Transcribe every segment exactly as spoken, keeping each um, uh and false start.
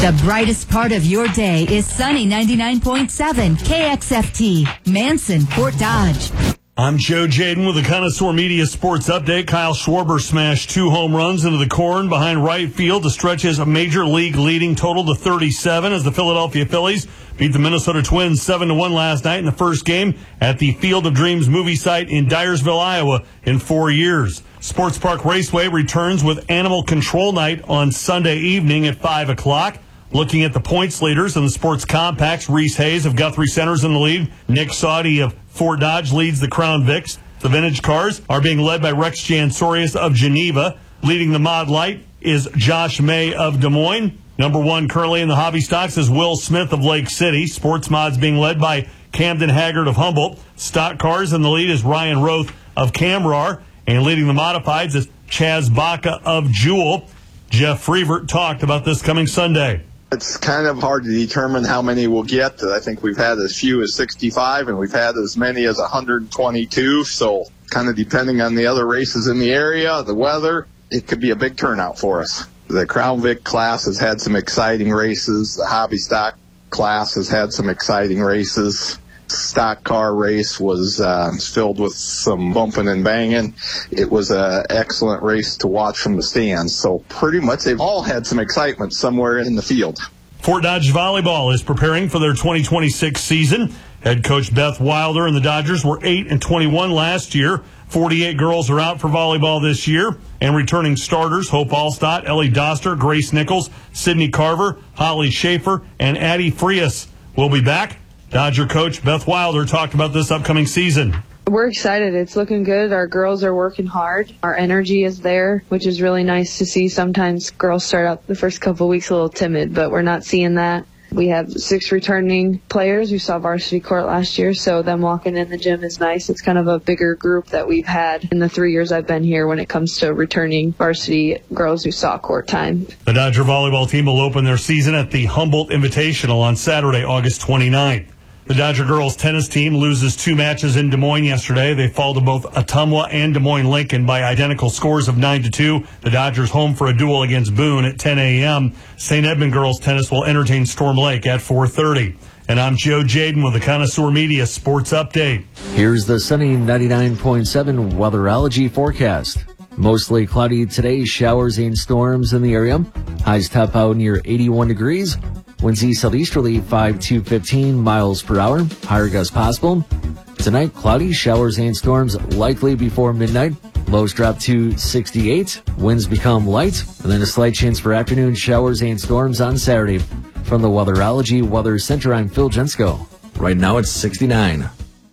The brightest part of your day is Sunny ninety-nine point seven K X F T, Manson, Fort Dodge. I'm Joe Jaden with the Connoisseur Media Sports Update. Kyle Schwarber smashed two home runs into the corn behind right field to stretch his major league leading total to thirty-seven as the Philadelphia Phillies beat the Minnesota Twins seven to one last night in the first game at the Field of Dreams movie site in Dyersville, Iowa in four years. Sports Park Raceway returns with Animal Control Night on Sunday evening at five o'clock. Looking at the points leaders in the sports compacts, Reese Hayes of Guthrie Center's in the lead. Nick Saudy of Fort Dodge leads the Crown Vics. The vintage cars are being led by Rex Jansorius of Geneva. Leading the Mod Light is Josh May of Des Moines. Number one currently in the hobby stocks is Will Smith of Lake City. Sports Mods being led by Camden Haggard of Humboldt. Stock cars in the lead is Ryan Roth of Camrar. And leading the modifieds is Chaz Baca of Jewel. Jeff Freevert talked about this coming Sunday. It's kind of hard to determine how many we'll get. I think we've had as few as sixty-five, and we've had as many as one hundred twenty-two. So kind of depending on the other races in the area, the weather, it could be a big turnout for us. The Crown Vic class has had some exciting races. The hobby stock class has had some exciting races. Stock car race was uh, filled with some bumping and banging. It was an excellent race to watch from the stands. So pretty much they've all had some excitement somewhere in the field. Fort Dodge Volleyball is preparing for their twenty twenty-six season. Head coach Beth Wilder and the Dodgers were eight and twenty-one last year. forty-eight girls are out for volleyball this year. And returning starters, Hope Allstott, Ellie Doster, Grace Nichols, Sydney Carver, Holly Schaefer, and Addie Frias will be back. Dodger coach Beth Wilder talked about this upcoming season. We're excited. It's looking good. Our girls are working hard. Our energy is there, which is really nice to see. Sometimes girls start out the first couple of weeks a little timid, but we're not seeing that. We have six returning players. We saw varsity court last year, so them walking in the gym is nice. It's kind of a bigger group that we've had in the three years I've been here when it comes to returning varsity girls who saw court time. The Dodger volleyball team will open their season at the Humboldt Invitational on Saturday, August twenty-ninth. The Dodger girls tennis team loses two matches in Des Moines yesterday. They fall to both Ottumwa and Des Moines Lincoln by identical scores of nine to two. The Dodgers home for a duel against Boone at ten a.m. Saint Edmund girls tennis will entertain Storm Lake at four thirty. And I'm Joe Jaden with the Connoisseur Media Sports Update. Here's the sunny ninety-nine point seven weatherology forecast. Mostly cloudy today, showers and storms in the area. Highs top out near eighty-one degrees. Winds east southeasterly five to fifteen miles per hour. Higher gusts possible. Tonight, cloudy, showers and storms likely before midnight. Lows drop to sixty-eight. Winds become light. And then a slight chance for afternoon showers and storms on Saturday. From the Weatherology Weather Center, I'm Phil Jensko. Right now it's sixty-nine.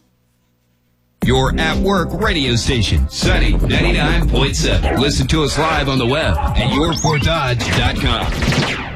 Your at-work radio station, Sunny ninety-nine point seven. Listen to us live on the web at your fort dodge dot com.